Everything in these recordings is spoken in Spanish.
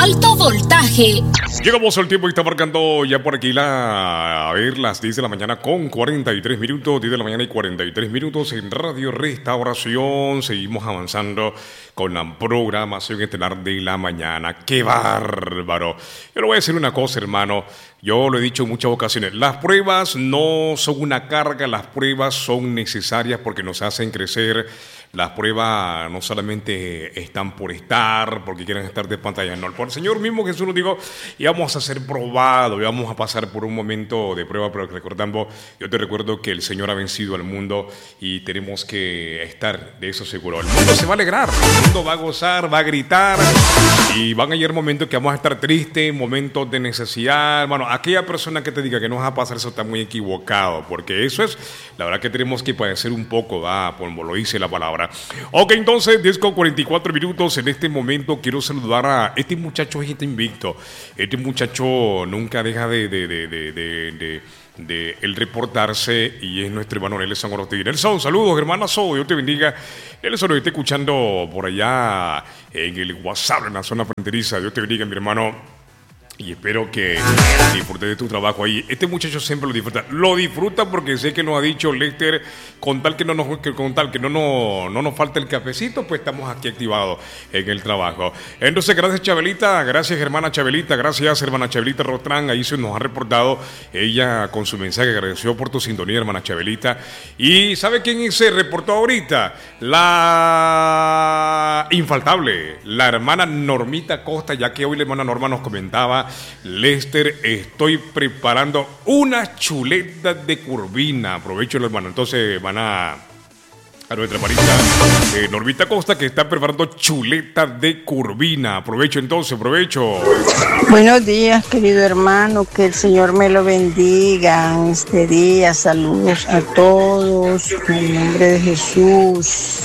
Alto voltaje. Llegamos al tiempo y está marcando ya por aquí las 10 de la mañana con 43 minutos, 10 de la mañana y 43 minutos en Radio Restauración. Seguimos avanzando con la programación estelar de la mañana. ¡Qué bárbaro! Yo le voy a decir una cosa, hermano. Yo lo he dicho en muchas ocasiones. Las pruebas no son una carga, las pruebas son necesarias porque nos hacen crecer. Las pruebas no solamente están por estar, porque quieren estar de pantalla, no. Por el Señor mismo Jesús nos dijo, íbamos a ser probados, íbamos a pasar por un momento de prueba, pero recordando, yo te recuerdo que el Señor ha vencido al mundo y tenemos que estar de eso seguro. El mundo se va a alegrar, el mundo va a gozar, va a gritar y van a llegar momentos que vamos a estar tristes, momentos de necesidad. Bueno, aquella persona que te diga que no va a pasar eso está muy equivocado, porque eso es, la verdad que tenemos que padecer un poco, como lo dice la palabra. Ok, entonces 10 con 44 minutos. En este momento quiero saludar a este muchacho, este invicto. Este muchacho nunca deja de el reportarse y es nuestro hermano Nelson Ortiz. Nelson, saludos, hermanazo, Dios te bendiga. Nelson nos está escuchando por allá en el WhatsApp, en la zona fronteriza. Dios te bendiga, mi hermano. Y espero que disfrutes de tu trabajo ahí. Este muchacho siempre lo disfruta. Lo disfruta porque sé que nos ha dicho Lester, con tal que no nos falte el cafecito, pues estamos aquí activados en el trabajo. Entonces, gracias Chabelita, gracias hermana Chabelita, gracias hermana Chabelita Rotrán. Ahí se nos ha reportado ella con su mensaje. Agradeció por tu sintonía, hermana Chabelita. Y ¿sabe quién se reportó ahorita? La infaltable, la hermana Normita Costa, ya que hoy la hermana Norma nos comentaba: Lester, estoy preparando unas chuletas de curvina. Aprovecho, hermano. Entonces van a nuestra parita Normita Costa, que está preparando chuletas de curvina. Aprovecho entonces, aprovecho. Buenos días, querido hermano. Que el Señor me lo bendiga en este día. Saludos a todos. En el nombre de Jesús.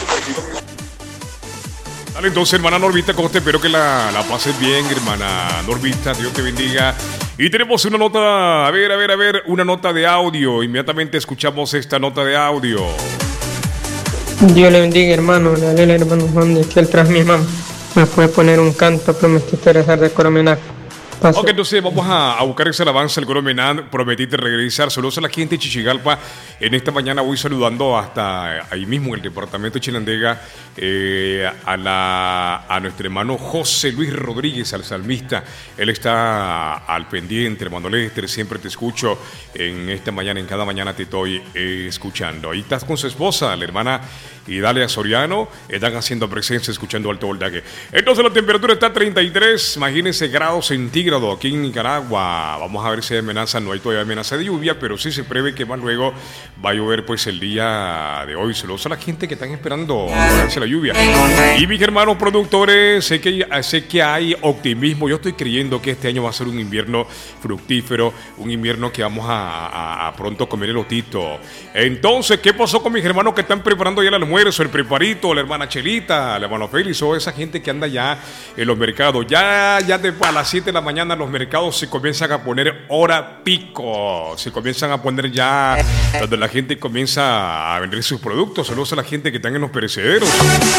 Dale, entonces, hermana Normita Costa, espero que la pases bien, hermana Normita, Dios te bendiga. Y tenemos una nota, a ver, una nota de audio. Inmediatamente escuchamos esta nota de audio. Dios le bendiga, hermano. Le alegra, hermano Juan, de que él tras mi mamá me puede poner un canto, prometiste rezar de Coromenac. Ok, entonces vamos a buscar ese alabanza, el coro Menán. Prometiste regresar. Saludos a la gente de Chichigalpa. En esta mañana voy saludando hasta ahí mismo en el departamento de Chinandega a nuestro hermano José Luis Rodríguez, al salmista. Él está al pendiente, hermano Lester. Siempre te escucho en esta mañana, en cada mañana te estoy escuchando. Ahí estás con su esposa, la hermana Idalia Soriano. Están haciendo presencia, escuchando Alto Voltaje. Entonces la temperatura está a 33, imagínense, grados centígrados aquí en Nicaragua. Vamos a ver si hay amenaza. No hay todavía amenaza de lluvia, pero sí se prevé que más luego va a llover pues el día de hoy. Saludos a la gente que están esperando la lluvia. Y mis hermanos productores, sé que hay optimismo. Yo estoy creyendo que este año va a ser un invierno fructífero, un invierno que vamos a pronto comer elotito. Entonces, ¿qué pasó con mis hermanos que están preparando ya el almuerzo, el preparito, la hermana Chelita, el hermano Félix, o esa gente que anda ya en los mercados? Ya a las 7 de la mañana los mercados se comienzan a poner hora pico, se comienzan a poner ya donde la gente comienza a vender sus productos. Saludos a la gente que están en los perecederos.